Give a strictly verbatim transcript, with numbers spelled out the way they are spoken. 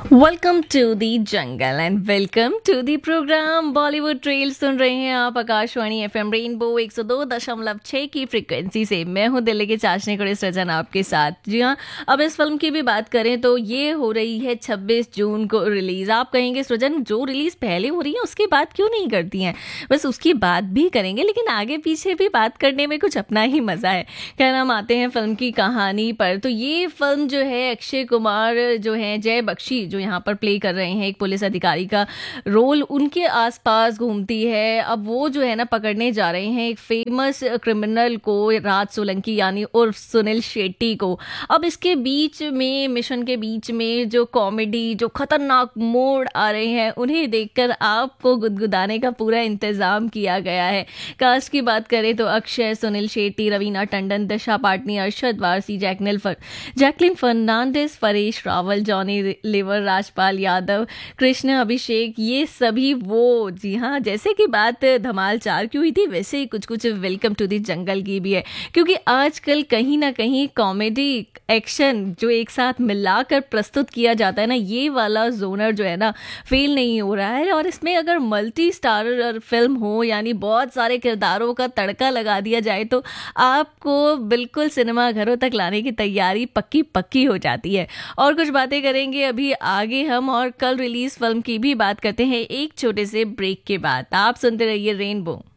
Welcome to the jungle and welcome to the programme Bollywood trail. सुन रहे हैं आप Akashvani FM rainbow एक सौ दो दशमलव छः की फ्रिक्वेंसी से। मैं हूं दिल्ली की चाशनी कुड़ी सृजन आपके साथ। जी हाँ, अब इस फिल्म की भी बात करें तो ये हो रही है छब्बीस जून को रिलीज। आप कहेंगे सृजन जो रिलीज पहले हो रही है उसकी बात क्यों नहीं करती हैं? बस उसकी बात भी करेंगे, लेकिन आगे पीछे भी बात करने में कुछ अपना ही मजा है। क्या हम आते हैं फिल्म की कहानी पर, तो ये फिल्म जो है अक्षय कुमार जो है जय बख्शी जो यहाँ पर प्ले कर रहे हैं एक पुलिस अधिकारी का रोल, उनके आसपास घूमती है। अब वो जो है ना पकड़ने जा रहे हैं एक फेमस क्रिमिनल को, राज सोलंकी यानी उर्फ सुनील शेट्टी को। अब इसके बीच में, मिशन के बीच में जो कॉमेडी, जो खतरनाक मोड़ आ रहे हैं, उन्हें देखकर आपको गुदगुदाने का पूरा इंतजाम किया गया है। कास्ट की बात करें तो अक्षय, सुनील शेट्टी, रवीना टंडन, दिशा पाटनी, अरशद वारसी, जैकलिन फर Jacqueline Fernandes, Paresh Rawal, Johnny liver, Rajpal Yadav, Krishna अभिषेक, ये सभी वो। जी हाँ, जैसे कि बात धमाल चार की हुई थी वैसे ही कुछ कुछ वेलकम टू दी जंगल की भी है, क्योंकि आजकल कहीं ना कहीं कॉमेडी एक्शन जो एक साथ मिलाकर प्रस्तुत किया जाता है ना, ये वाला जोनर जो है ना फेल नहीं हो रहा है। और इसमें अगर मल्टी स्टारर फिल्म हो, यानी बहुत सारे किरदारों का तड़का लगा दिया जाए, तो आपको बिल्कुल सिनेमा घरों तक लाने की तैयारी पक्की पक्की हो जाती है। और कुछ बातें करेंगे अभी आगे हम, और कल रिलीज फिल्म की भी बात करते हैं एक छोटे से ब्रेक के बाद। आप सुनते रहिए रेनबो।